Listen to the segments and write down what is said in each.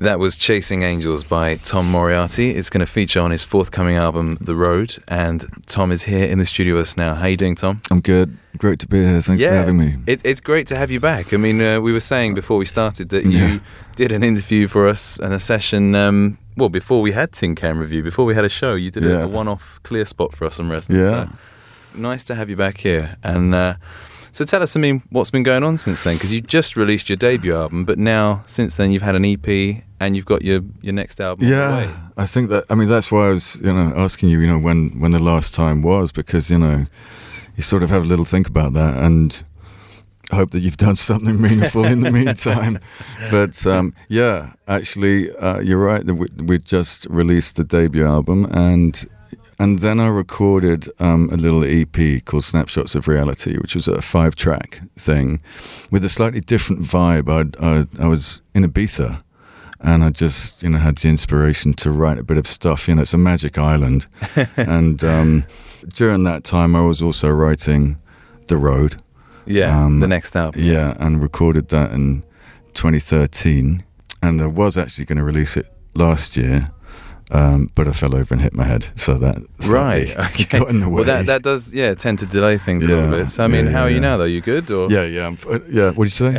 That was Chasing Angels by Tom Moriarty. It's going to feature on his forthcoming album, The Road, and Tom is here in the studio with us now. How are you doing, Tom? I'm good. Great to be here. Thanks for having me. It's great to have you back. I mean, we were saying before we started that you did an interview for us and a session, before we had Tin Can Review, before we had a show, you did a one-off clear spot for us on Resonance. Yeah. So nice to have you back here. And so tell us, what's been going on since then? Because you just released your debut album, but now, since then, you've had an EP and you've got your next album on the way. I think that's why I was, asking you, when the last time was, because, you sort of have a little think about that and hope that you've done something meaningful in the meantime. But, actually, you're right. We just released the debut album, and then I recorded a little EP called Snapshots of Reality, which was a 5-track thing with a slightly different vibe. I was in Ibiza, and I just, had the inspiration to write a bit of stuff. It's a magic island. And during that time, I was also writing The Road. Yeah, the next album. Yeah, and recorded that in 2013. And I was actually going to release it last year. But I fell over and hit my head, so that got in the way. Well, that does tend to delay things a little bit. So how are you now though? You good? Or? Yeah. What did you say?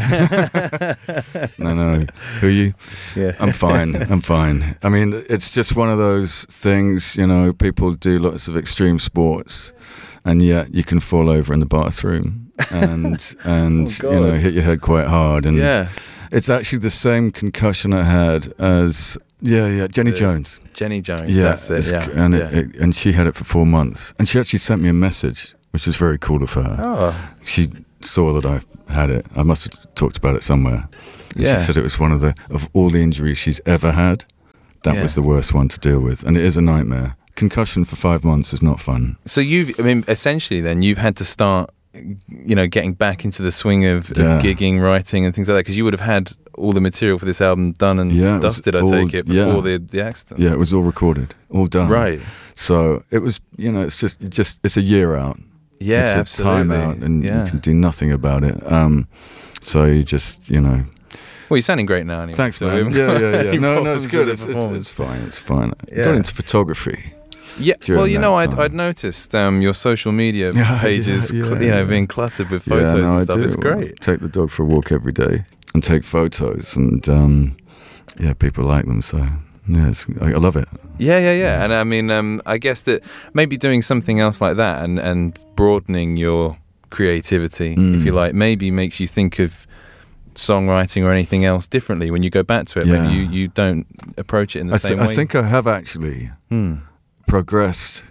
No. Who are you? Yeah, I'm fine. I mean, it's just one of those things. People do lots of extreme sports, and yet you can fall over in the bathroom and hit your head quite hard. And it's actually the same concussion I had as. Jenny Jones. Jenny Jones, that's it. And she had it for 4 months. And she actually sent me a message, which was very cool of her. Oh. She saw that I had it. I must have talked about it somewhere. And she said it was one of all the injuries she's ever had, that was the worst one to deal with. And it is a nightmare. Concussion for 5 months is not fun. So essentially then, you've had to start, getting back into the swing of gigging, writing and things like that, because you would have had all the material for this album done and dusted, I take it, before the accident. Yeah, it was all recorded, all done. Right. So it was, it's just it's a year out. Yeah, it's absolutely. a time out, and you can do nothing about it. So you just, Well, you're sounding great now anyway. Thanks, man. Yeah. No, it's good. It's fine. I got into photography. Yeah, well, I'd noticed your social media pages, being cluttered with photos and stuff. It's great. Take the dog for a walk every day and take photos, and people like them. So I love it. Yeah. And I guess that maybe doing something else like that and broadening your creativity, if you like, maybe makes you think of songwriting or anything else differently when you go back to it. Maybe you don't approach it in the same way. I think I have actually. Progressed,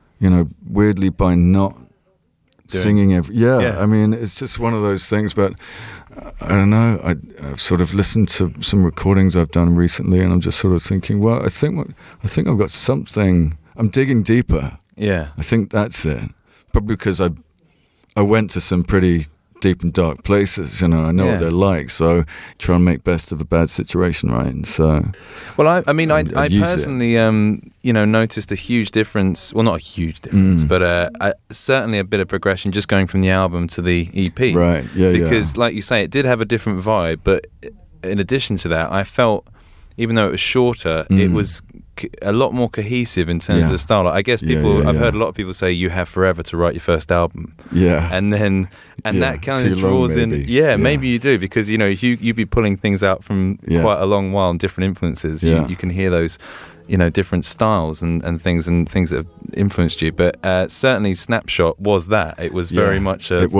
weirdly by not singing I mean, it's just one of those things, but I don't know, I've sort of listened to some recordings I've done recently, and I'm just sort of thinking, well, I think I've got something, I'm digging deeper. I think that's it, probably because I went to some pretty deep and dark places, I know what they're like, so try and make best of a bad situation, right? And so, well, I personally, noticed a huge difference. Well, not a huge difference, but certainly a bit of progression just going from the album to the EP, right? Because, like you say, it did have a different vibe, but in addition to that, I felt, even though it was shorter, it was a lot more cohesive in terms of the style. I guess I've heard a lot of people say you have forever to write your first album. And that kind of draws in. Maybe you do, because you be pulling things out from quite a long while and different influences. You can hear those, different styles and things that have influenced you. But certainly, Snapshot was that. It was very much a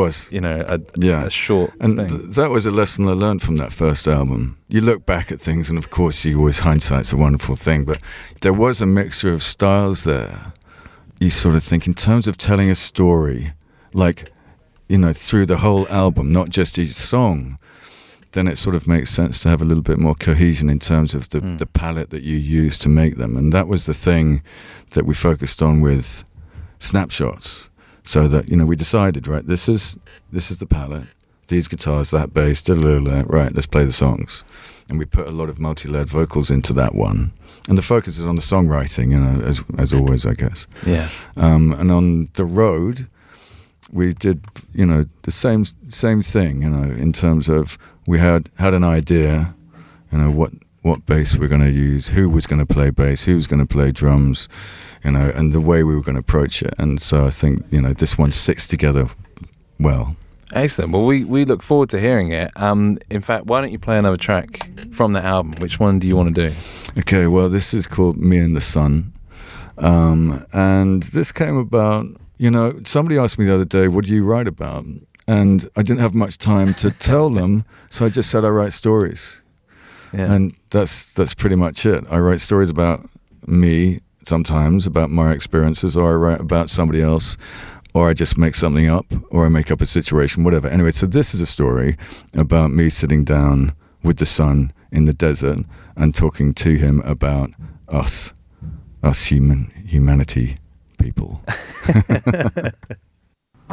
short thing. That was a lesson I learned from that first album. You look back at things, and of course, hindsight's a wonderful thing, but there was a mixture of styles there. You sort of think in terms of telling a story, like, through the whole album, not just each song, then it sort of makes sense to have a little bit more cohesion in terms of the palette that you use to make them. And that was the thing that we focused on with Snapshots. So that, we decided, right, this is the palette, these guitars, that bass, right, let's play the songs. And we put a lot of multi-layered vocals into that one. And the focus is on the songwriting, as always, I guess. Yeah. And on The Road, we did, the same thing, in terms of we had an idea, what what bass we're going to use, who was going to play bass, who was going to play drums, and the way we were going to approach it. And so I think, this one sits together well. Excellent. Well, we look forward to hearing it. In fact, why don't you play another track from the album? Which one do you want to do? Okay, well, this is called Me and the Sun. And this came about, somebody asked me the other day, what do you write about? And I didn't have much time to tell them, so I just said I write stories. Yeah. And that's pretty much it. I write stories about me, sometimes about my experiences, or I write about somebody else, or I just make something up, or I make up a situation, whatever. Anyway, so this is a story about me sitting down with the sun in the desert and talking to him about us humanity people.